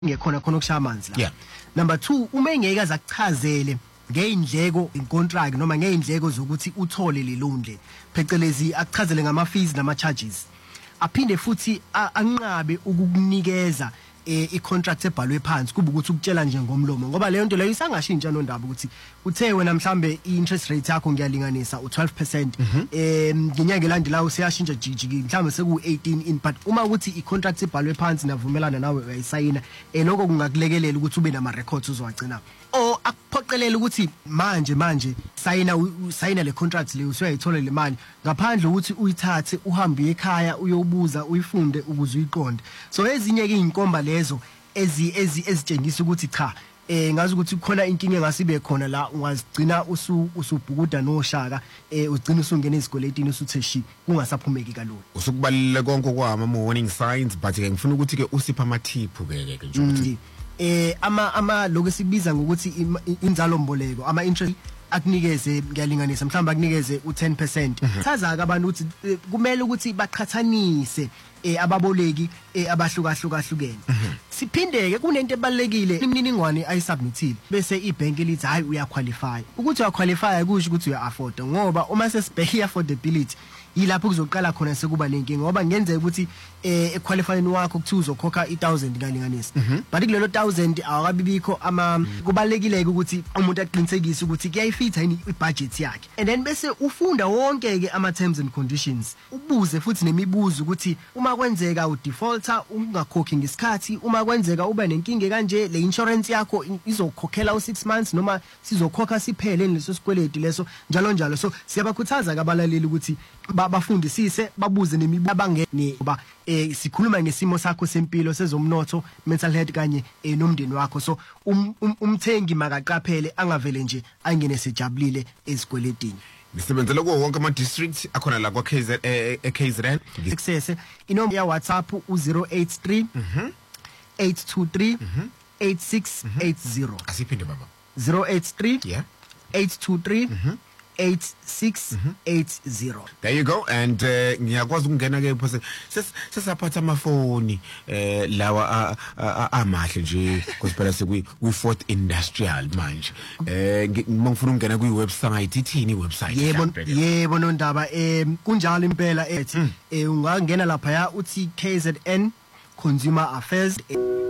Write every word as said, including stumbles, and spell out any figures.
ngekhona khona ukushaya amanzi la. Yeah. Number two, uma engeke azakuchazele ngeindleko incontract noma ngeindleko zokuthi uthole le loan le. Phecelezi akuchazele ngama fees nama charges. Aphinde futhi anqabe ukukunikeza eh icontract ebhalwe phansi kuba ukuthi ukutshela nje ngomlomo ngoba leyo nto leyo isangashintsha nondaba ukuthi uthe wena mhlambe iinterest rate yakho ngiyalinganisa u twelve percent eh ngenyanga elandelayo siyashintsha jijiki mhlambe seku eighteen in but uma ukuthi icontract ebhalwe phansi navumelana nawe uyayisayina eh lokho kungakulekelela ukuthi ube nama records uzowagcina o akuphoqelela ukuthi manje manje sayina sayina le contract le usuyayithola le mali ngaphandle ukuthi uyithathe uhambe ekhaya uyobuza uyifunde ukuze uyiqonde so ezinye ke inkomba lezo ezi ezi ezitshengisa ukuthi cha eh ngazi ukuthi kukhona inkinga engasibe khona la ungazigcina usu usubhukuda noshaka eh ugcina usungena ezikoletini usuthe shi kungasaphumeki kalula usukubalile konke kwama warning signs but ke ngifuna ukuthi ke usipha ama tip ke ke nje ukuthi eh ama ama lokho sibiza ngokuthi inzalo mboleko ama interest akunikeze ngiyalinganisa mhlawumbe akunikeze u ten percent chaza ke abantu ukuthi kumele ukuthi baqhathanise eh ababoleki eh abahlukahlukahlukene siphindeke kunento ebalekile imininingwane ayisubmithile bese ibank lithi hayi uya qualify ukuthi uya qualify kusho ukuthi uya afford ngoba uma sesibheka affordability yilapho kuzoqala khona sekuba nenkinga ngoba ngenzeka ukuthi eh qualifying wakho kuthi uzokhokha one thousand ngalinganisa but kulelo one thousand awakabibikho ama kubalekile ukuthi umuntu aqinisekise ukuthi kuyayifitha yini ibudget yakhe and then bese ufunda wonke ke ama terms and conditions ubuze futhi nemibuzo ukuthi uma kwenzeka u defaulter ungakhokhi ngesikhathi uma kwenzeka ube nenkinga kanje le insurance yakho izokhokhela u six months noma sizokhokha siphele leso sikweleti leso njalo njalo so siyabakhuthaza kabalaleli ukuthi bafundisise babuze nemibangeni ba eh sikhuluma ngesimo sakho sempilo sezomnotho mental health kanye eh nomndeni wakho so umthengi makaqaphele angavele nje angene sejabulile ezikweletini nisebenzela kuwo wonke ama districts akhona la kwa K Z e K Z N access inombolo ya WhatsApp u zero eight three eight two three eight six eight zero asiphinde baba zero eight three yeah eight two three eight six eight zero. There you go and ngiyakwazi ukungena ke phose sesaphatha amafoni eh lawa amahle nje kusiphela sekwi fourth industrial manje eh ngifuna ukungena kwi website ithini website yebo yebo nondaba eh kunjalo impela ethi eh ungangena lapha ya uthi K Z N Consumer Affairs